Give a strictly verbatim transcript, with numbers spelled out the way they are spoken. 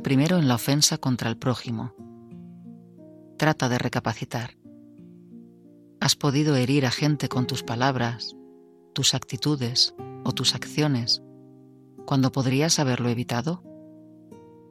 primero en la ofensa contra el prójimo. Trata de recapacitar. ¿Has podido herir a gente con tus palabras, tus actitudes o tus acciones cuando podrías haberlo evitado?